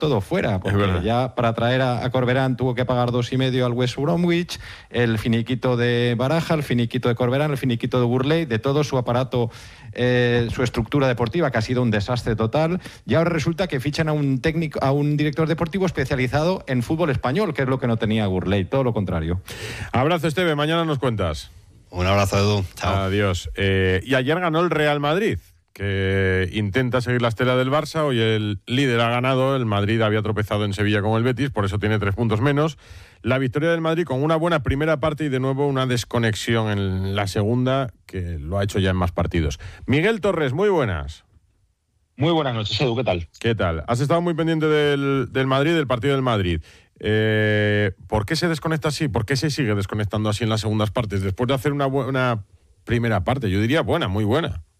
todo fuera, porque ya para traer a Corberán tuvo que pagar 2,5 al West Bromwich, el finiquito de Baraja, el finiquito de Corberán, el finiquito de Burley, de todo su aparato, su estructura deportiva, que ha sido un desastre total, y ahora resulta que fichan a un técnico, a un director deportivo especializado en fútbol español, que es lo que no tenía Burley, todo lo contrario. Abrazo, Esteve, mañana nos cuentas. Un abrazo, Edu. Chao. Adiós. Y ayer ganó el Real Madrid, que intenta seguir la estela del Barça. Hoy el líder ha ganado. El Madrid había tropezado en Sevilla con el Betis, por eso tiene 3 puntos menos. La victoria del Madrid con una buena primera parte y de nuevo una desconexión en la segunda, que lo ha hecho ya en más partidos. Miguel Torres, muy buenas. Muy buenas noches, Edu, ¿qué tal? ¿Qué tal? Has estado muy pendiente del Madrid, del partido del Madrid. ¿Por qué se desconecta así? ¿Por qué se sigue desconectando así en las segundas partes? Después de hacer una buena primera parte, yo diría buena, muy buena.